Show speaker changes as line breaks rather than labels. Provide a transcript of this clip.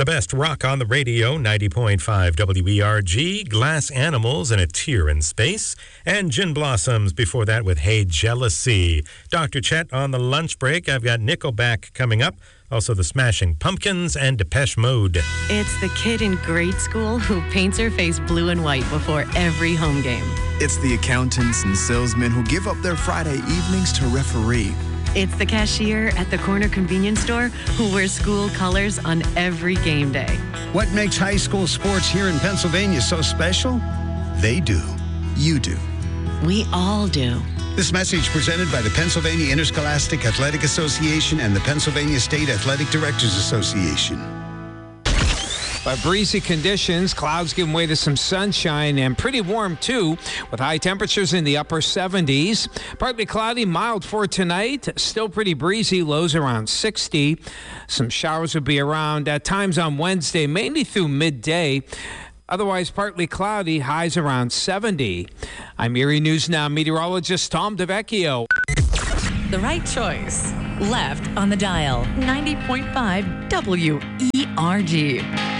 The best rock on the radio, 90.5 WERG, Glass Animals and A Tear in Space, and Gin Blossoms before that with Hey Jealousy. Dr. Chet on the lunch break. I've got Nickelback coming up, also the Smashing Pumpkins and Depeche Mode.
It's the kid in grade school who paints her face blue and white before every home game.
It's the accountants and salesmen who give up their Friday evenings to referee.
It's the cashier at the corner convenience store who wears school colors on every game day.
What makes high school sports here in Pennsylvania so special? They do.
You do.
We all do.
This message presented by the Pennsylvania Interscholastic Athletic Association and the Pennsylvania State Athletic Directors Association.
By breezy conditions, clouds giving way to some sunshine and pretty warm too, with high temperatures in the upper 70s. Partly cloudy, mild for tonight. Still pretty breezy, lows around 60. Some showers will be around at times on Wednesday, mainly through midday. Otherwise, partly cloudy, highs around 70. I'm Erie News Now meteorologist Tom DeVecchio.
The right choice. Left on the dial. 90.5 WERG.